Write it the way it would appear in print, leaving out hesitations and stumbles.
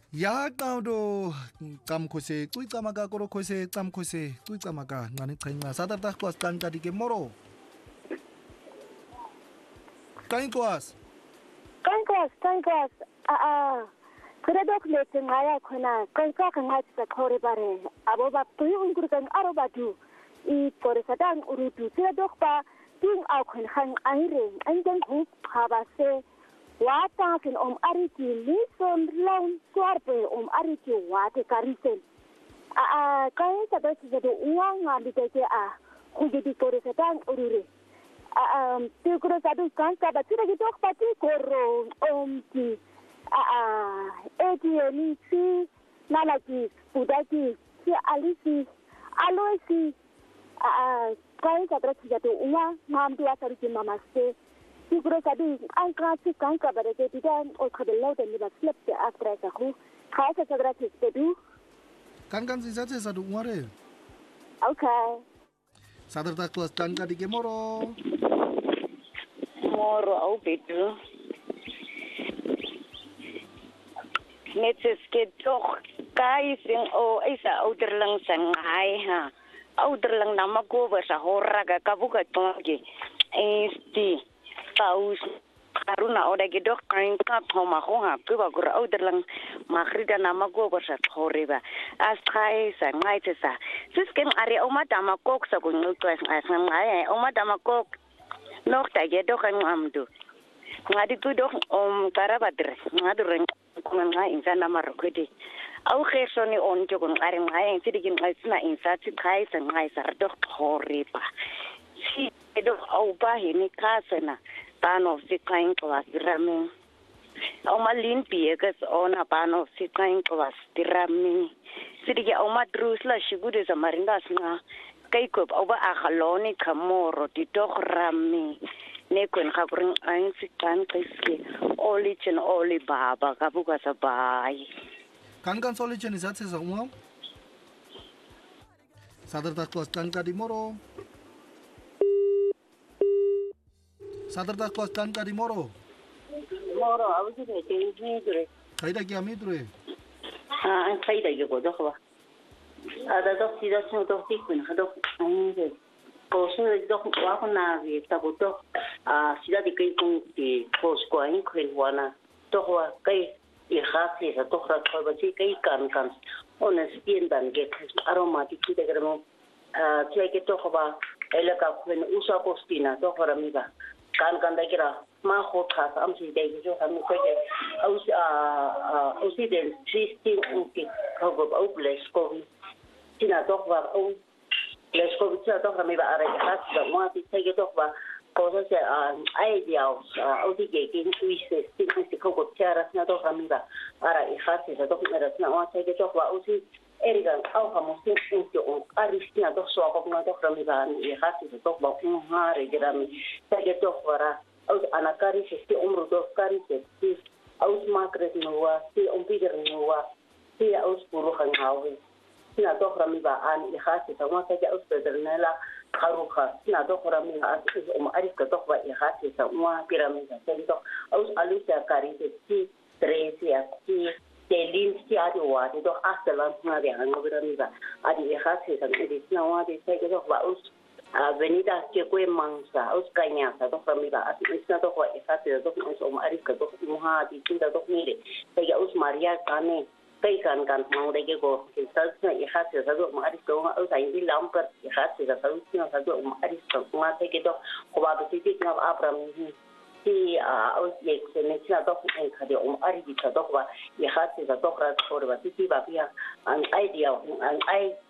Ya qawdo camkhose cuyicamaka korokhose camkhose cuyicamaka ncane chenca satatah kwas kanca dike moro kayinkwas Kira dok lete ngaya khona kanka kangat sa khore bare abo ba tuyi ungur kan aro badu I kore sadang urudu kira dok pa ting au khon khang aire anjang hu khaba se wata fin ariki lison laun swarpe ariki wate karisen kain sada sida uang ngambi ke kuje di kore sadang urure ti kore sadu kanka ba tira dok pa ti koro ti eti si nalaki udaki si alisi aloisi kain sadra sida uang ngambi asari ki mamaste Siguro sabi ang kasi kang kabarete bidan o kabelaw dan nila slip te after sa ko kaya sa sadra tispedu kan sisate sadu ngare okay sadar tak kwas kanca dike moro au betu netses ke toch kai sing o isa ouderlang sangai ha ouderlang namako ba sa horaga kabuka tongi taus karuna oda gedok kain kap homa khoha kuba gura ouderlang makrida nama go bersa thoreba astrai sa ngai tsa sisken are oma dama kok sa kun nutwas ngai oma dama kok nokta gedok kan amdu ngadi tu dok karabadre ngadureng kun ngai insana marokedi au khesoni on jogon are ngai sidigin ngai sna insati kai sa ngai sa dok thoreba si dok au ba hini kasena Pano si kain kelas dirami. Oma limpi egas ona pano si kain kelas dirami. Sedikit oma terus lah sigude samarindas na. Kaikop oba akaloni kamoro didok rami. Nekun kakuring ain si kain keski. Oli chen oli baba kabuka sabay. Kan soli chen isat sa umam sadar tak kwas kanca di moro sadar tak kwas kanca di moro abuji ne midre kaida ki amidre kaida ge godo khwa ada dok sida sno dok tikun hadok ande koso dok wa khona vi tabuto sida di kai kung ti kos ko ai khwen wana to wa kai I khasi sa to khra ko ba chi kai kan ona spien dan ge aromatic ti de gramo che ke to khwa ela ka khwen usa kostina to khra mi ba kan da kira ma ho khas am si de jo ham ko ke aus den tristing unti ko go au bless ko tina to khwa au bless ko ti to khra mi ba ara khas da mo ti che ke to khwa cosa se idea au ti ke kin twist ti ko go tiara na to khra mi ba ara khas se to khra na o che ke to khwa au si erigan au hamosin unti aristina to so ko na to khra mi ba khas se to ba ku ha re grami ke to khwara aus anakari se umru do kari se aus makret noa si umpiger noa si aus puru hangawe sina to khra mi ba an khas se ma ke aus pedernela kharuha sina to khra mi as aris ka to khwa khas se ma piramida se to aus alusa kari se si tresi aki telin si adi wa to asalan na de hangawe mi ba adi khas se edi sina wa de se to khwa aus Avenida que kue mansa os cañasa to família asina to ko efase to os marica to muha di tinda to mire te ya os maria kane kai kan mau de ko sa efase sa to marica to os ai di lamper efase sa sa to marica ma te ke to ko ba ti na abram si os ye se ne sa to en ka de marica to ko efase sa to ra ko ba ti ba pia an idea an